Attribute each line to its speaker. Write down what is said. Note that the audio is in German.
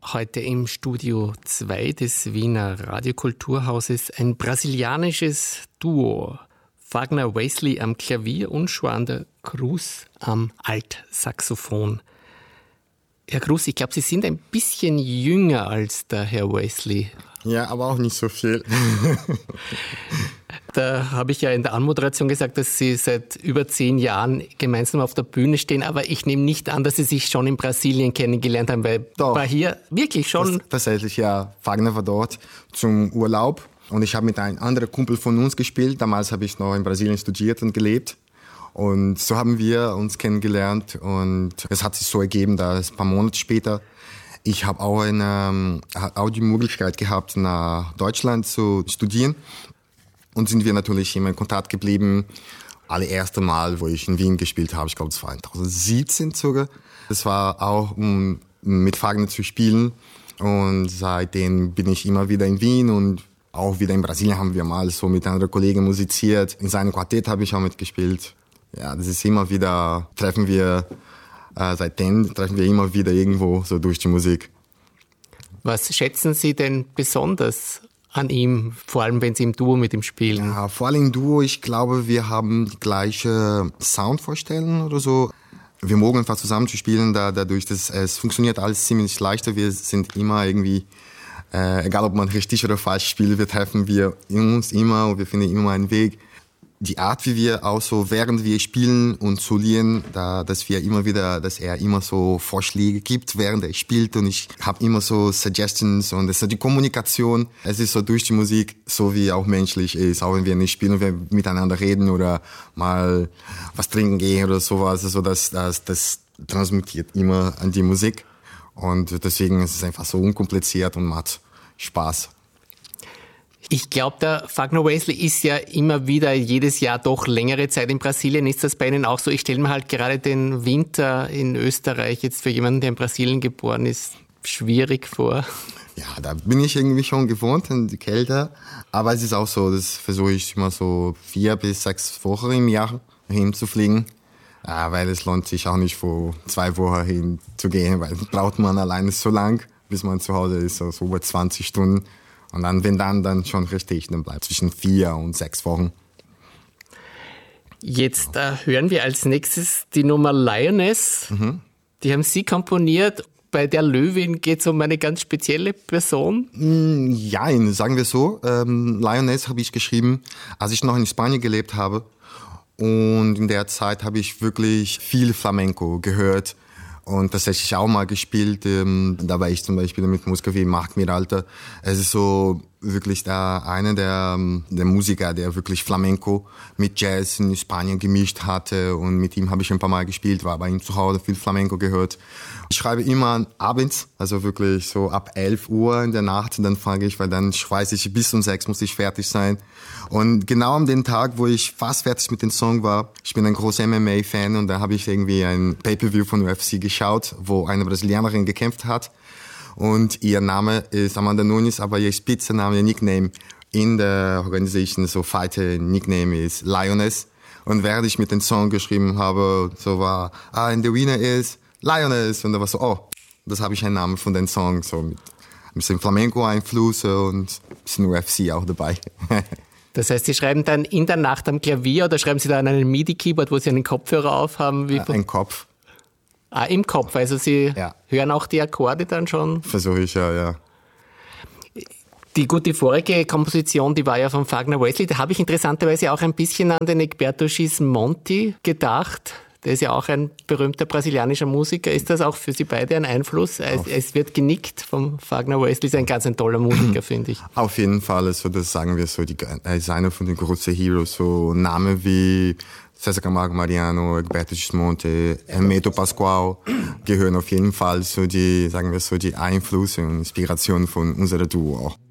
Speaker 1: Heute im Studio 2 des Wiener Radiokulturhauses ein brasilianisches Duo. Wagner Wesley am Klavier und João de Cruz am Altsaxophon. Herr Cruz, ich glaube, Sie sind ein bisschen jünger als der Herr Wesley.
Speaker 2: Ja, aber auch nicht so viel.
Speaker 1: Da habe ich ja in der Anmoderation gesagt, dass Sie seit über 10 Jahren gemeinsam auf der Bühne stehen, aber ich nehme nicht an, dass Sie sich schon in Brasilien kennengelernt haben, weil
Speaker 2: Doch.
Speaker 1: war hier wirklich schon...
Speaker 2: Tatsächlich, ja. Wagner war dort zum Urlaub und ich habe mit einem anderen Kumpel von uns gespielt. Damals habe ich noch in Brasilien studiert und gelebt. Und so haben wir uns kennengelernt und es hat sich so ergeben, dass ein paar Monate später ich habe auch die Möglichkeit gehabt, nach Deutschland zu studieren. Und sind wir natürlich immer in Kontakt geblieben. Allererste Mal, wo ich in Wien gespielt habe, ich glaube, es war 2017 sogar. Das war auch, um mit Wagner zu spielen. Und seitdem bin ich immer wieder in Wien und auch wieder in Brasilien haben wir mal so mit anderen Kollegen musiziert. In seinem Quartett habe ich auch mitgespielt. Ja, das ist immer wieder, seitdem treffen wir immer wieder irgendwo so durch die Musik.
Speaker 1: Was schätzen Sie denn besonders an ihm, vor allem wenn Sie im Duo mit ihm spielen?
Speaker 2: Ja, vor allem im Duo, ich glaube, wir haben die gleiche Soundvorstellung oder so. Wir mögen einfach zusammen zu spielen, dadurch, dass es funktioniert alles ziemlich leichter. Wir sind immer irgendwie, egal ob man richtig oder falsch spielt, wir treffen wir uns immer und wir finden immer einen Weg. Die Art, wie wir auch so, während wir spielen und solieren, dass er immer so Vorschläge gibt, während er spielt und ich habe immer so Suggestions und das ist so die Kommunikation. Es ist so durch die Musik, so wie auch menschlich ist, auch wenn wir nicht spielen und wir miteinander reden oder mal was trinken gehen oder sowas, also das transmitiert immer an die Musik und deswegen ist es einfach so unkompliziert und macht Spaß.
Speaker 1: Ich glaube, der Wagner Wesley ist ja immer wieder jedes Jahr doch längere Zeit in Brasilien. Ist das bei Ihnen auch so? Ich stelle mir halt gerade den Winter in Österreich jetzt für jemanden, der in Brasilien geboren ist, schwierig vor.
Speaker 2: Ja, da bin ich irgendwie schon gewohnt an die Kälte. Aber es ist auch so, das versuche ich immer so 4 bis 6 Wochen im Jahr hinzufliegen. Weil es lohnt sich auch nicht, vor 2 Wochen hinzugehen, weil braucht man alleine so lang, bis man zu Hause ist, so über 20 Stunden. Und dann, wenn dann schon richtig, dann bleibt zwischen 4 und 6 Wochen.
Speaker 1: Jetzt hören wir als nächstes die Nummer Lioness. Mhm. Die haben Sie komponiert. Bei der Löwin geht es um eine ganz spezielle Person.
Speaker 2: Ja, sagen wir so. Lioness habe ich geschrieben, als ich noch in Spanien gelebt habe. Und in der Zeit habe ich wirklich viel Flamenco gehört. Und tatsächlich auch mal gespielt, da war ich zum Beispiel mit Musiker wie Marc Miralta. Es ist so wirklich einer der Musiker, der wirklich Flamenco mit Jazz in Spanien gemischt hatte. Und mit ihm habe ich ein paar Mal gespielt, war bei ihm zu Hause, viel Flamenco gehört. Ich schreibe immer abends, also wirklich so ab 11 Uhr in der Nacht. Und dann fange ich, weil dann weiß ich, bis um 6 muss ich fertig sein. Und genau an den Tag, wo ich fast fertig mit dem Song war, ich bin ein großer MMA-Fan und da habe ich irgendwie ein Pay-Per-View von UFC geschaut, wo eine Brasilianerin gekämpft hat. Und ihr Name ist Amanda Nunes, aber ihr Spitzname, ihr Nickname in der Organisation, so Fighter Nickname ist Lioness. Und während ich mit dem Song geschrieben habe, so war, and the winner is Lioness. Und da war so, oh, das habe ich einen Namen von dem Song, so mit ein bisschen Flamenco-Einfluss und ein bisschen UFC auch dabei.
Speaker 1: Das heißt, Sie schreiben dann in der Nacht am Klavier oder schreiben Sie da an einem MIDI-Keyboard, wo Sie einen Kopfhörer aufhaben?
Speaker 2: Ein Kopf.
Speaker 1: Im Kopf, also Sie hören auch die Akkorde dann schon?
Speaker 2: Versuche ich, ja.
Speaker 1: Die vorige Komposition, die war ja von Wagner Wesley, da habe ich interessanterweise auch ein bisschen an den Egberto Gismonti gedacht. Der ist ja auch ein berühmter brasilianischer Musiker. Ist das auch für Sie beide ein Einfluss? Es wird genickt vom Wagner Wesley, ist ein ganz toller Musiker, finde ich.
Speaker 2: Auf jeden Fall, also das sagen wir so, er ist einer von den großen Heroes, so Namen wie César Camargo Mariano, Egberto Gismonti, Hermeto Pascoal gehören auf jeden Fall so die, sagen wir so, die Einflüsse und Inspirationen von unserem Duo auch.